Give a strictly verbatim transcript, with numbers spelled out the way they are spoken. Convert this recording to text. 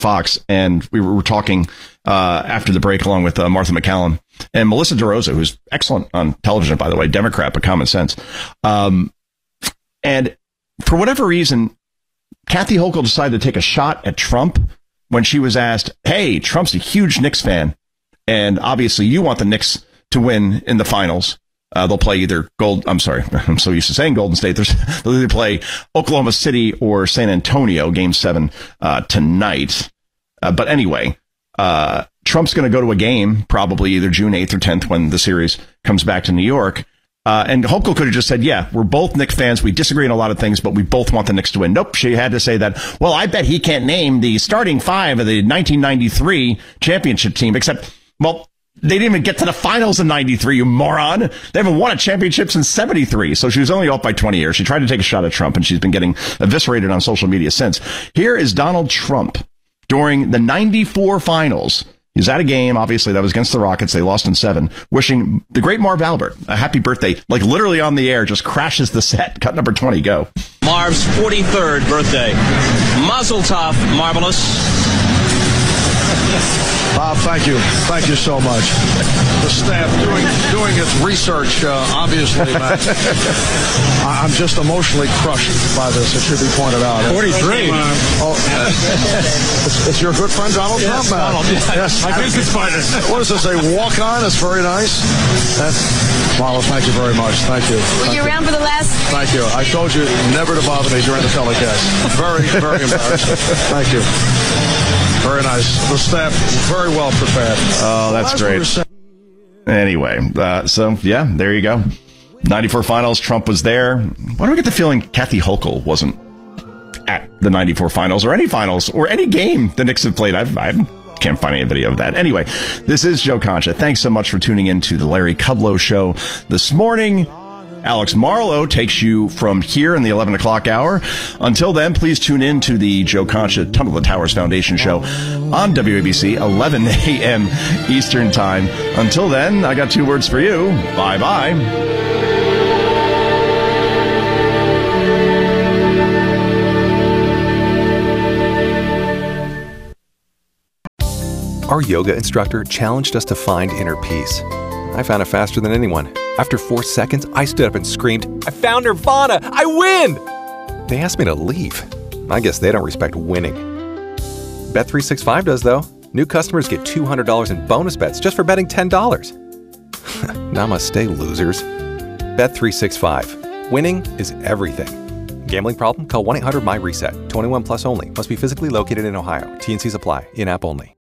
Fox, and we were, were talking uh, after the break along with uh, Martha McCallum and Melissa DeRosa, who's excellent on television, by the way, Democrat, but common sense. Um, and for whatever reason, Kathy Hochul decided to take a shot at Trump when she was asked, hey, Trump's a huge Knicks fan, and obviously you want the Knicks to win in the finals. Uh, they'll play either Gold. I'm sorry. I'm so used to saying Golden State. There's, they'll either play Oklahoma City or San Antonio, game seven uh, tonight. Uh, but anyway, uh, Trump's going to go to a game probably either June eighth or tenth when the series comes back to New York. Uh, and Hochul could have just said, yeah, we're both Knicks fans. We disagree on a lot of things, but we both want the Knicks to win. Nope. She had to say that, well, I bet he can't name the starting five of the nineteen ninety-three championship team, except, well, they didn't even get to the finals in ninety-three, you moron. They haven't won a championship since seventy-three. So she was only off by twenty years. She tried to take a shot at Trump, and she's been getting eviscerated on social media since. Here is Donald Trump during the ninety-four finals. He was at a game, obviously, that was against the Rockets. They lost in seven, wishing the great Marv Albert a happy birthday, like literally on the air, just crashes the set. Cut number twenty, go. Marv's forty-third birthday. Mazel tov, Marvelous. Bob, thank you. Thank you so much. The staff doing doing its research, uh, obviously, man. I, I'm just emotionally crushed by this. It should be pointed out. forty-three. Oh, it's, it's your good friend Donald yes, Trump, man. Donald, yes. Yes. My business partner. What is this, a walk-on? It's very nice. Uh, Marlo, thank you very much. Thank you. Were thank you around for the last? Thank you. I told you never to bother me during the telecast. Very, very embarrassing. Thank you. Very nice. The staff very well prepared. Oh, that's great. Anyway, uh, so yeah, there you go. ninety-four finals, Trump was there. Why do I get the feeling Kathy Hochul wasn't at the ninety-four finals or any finals or any game the Knicks have played? I've, I can't find any video of that. Anyway, this is Joe Concha. Thanks so much for tuning in to the Larry Kudlow Show this morning. Alex Marlowe takes you from here in the eleven o'clock hour. Until then, please tune in to the Joe Concha Tunnel the Towers Foundation Show on W A B C, eleven a.m. Eastern Time. Until then, I got two words for you. Bye-bye. Our yoga instructor challenged us to find inner peace. I found it faster than anyone. After four seconds, I stood up and screamed, I found Nirvana! I win! They asked me to leave. I guess they don't respect winning. Bet three sixty-five does, though. New customers get two hundred dollars in bonus bets just for betting ten dollars. Namaste, losers. Bet three sixty-five. Winning is everything. Gambling problem? Call one eight hundred my reset. twenty-one plus only. Must be physically located in Ohio. T and Cs apply. In-app only.